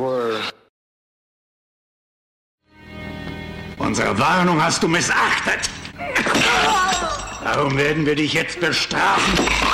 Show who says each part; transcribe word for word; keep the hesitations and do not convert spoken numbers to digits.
Speaker 1: Ruhe.
Speaker 2: Unsere Warnung hast du missachtet. Darum werden wir dich jetzt bestrafen.